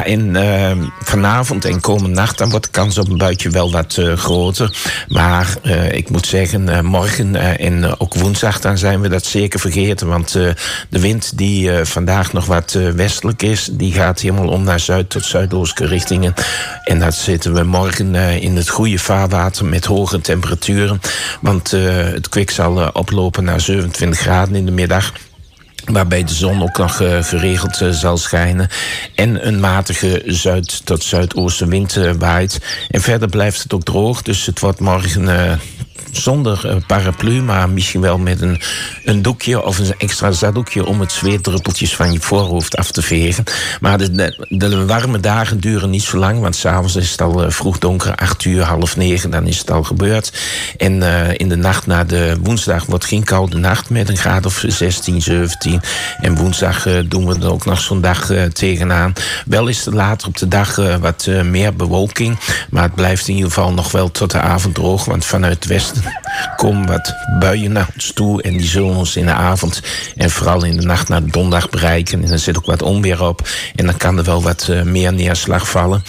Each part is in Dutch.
en vanavond en komende nacht dan wordt de kans op een buitje wel wat groter. Maar ik moet zeggen, morgen en ook woensdag dan zijn we dat zeker vergeten. Want de wind die vandaag nog wat westelijk is, die gaat helemaal om naar zuid tot zuidoostelijke richtingen. En dan zitten we morgen in het goede vaarwater met hoge temperaturen. Want het kwik zal oplopen naar 27 graden in de middag. Waarbij de zon ook nog geregeld zal schijnen. En een matige zuid- tot zuidoostenwind waait. En verder blijft het ook droog. Dus het wordt morgen zonder paraplu, maar misschien wel met een doekje of een extra zakdoekje om het zweetdruppeltjes van je voorhoofd af te vegen. Maar de warme dagen duren niet zo lang, want s'avonds is het al vroeg donker, 8:00, 8:30, dan is het al gebeurd. En in de nacht naar de woensdag wordt geen koude nacht met een graad of 16, 17. En woensdag doen we er ook nog zo'n dag tegenaan. Wel is er later op de dag wat meer bewolking, maar het blijft in ieder geval nog wel tot de avond droog, want vanuit het westen komen wat buien naar ons toe en die zullen ons in de avond en vooral in de nacht naar de donderdag bereiken. En er zit ook wat onweer op en dan kan er wel wat meer neerslag vallen.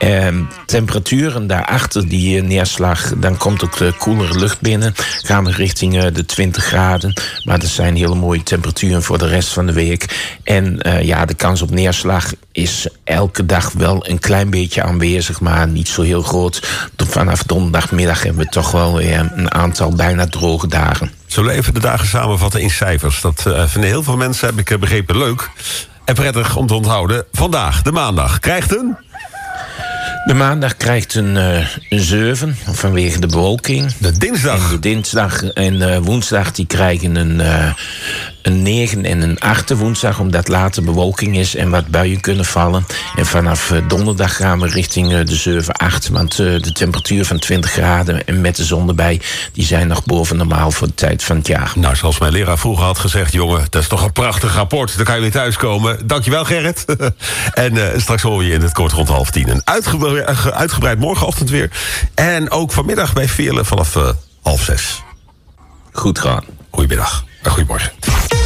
Temperaturen daarachter die neerslag, dan komt ook de koelere lucht binnen. Gaan we richting de 20 graden. Maar dat zijn hele mooie temperaturen voor de rest van de week. En de kans op neerslag is elke dag wel een klein beetje aanwezig, maar niet zo heel groot. Vanaf donderdagmiddag hebben we toch wel weer een aantal bijna droge dagen. Zullen we even de dagen samenvatten in cijfers? Dat vinden heel veel mensen, heb ik begrepen, leuk en prettig om te onthouden. Vandaag, de maandag, krijgt een... De maandag krijgt een 7 vanwege de bewolking. De dinsdag. En de dinsdag en woensdag die krijgen een 9 en een 8 woensdag, omdat later bewolking is en wat buien kunnen vallen. En vanaf donderdag gaan we richting de 7, 8. Want de temperatuur van 20 graden en met de zon erbij, die zijn nog boven normaal voor de tijd van het jaar. Nou, zoals mijn leraar vroeger had gezegd, jongen, dat is toch een prachtig rapport. Dan kan je weer thuiskomen. Dankjewel, Gerrit. En straks hoor je in het kort rond 9:30. Een uitgebreid morgenochtend weer. En ook vanmiddag bij Veerle vanaf 5:30. Goed gedaan. Goedemiddag. Goedemorgen.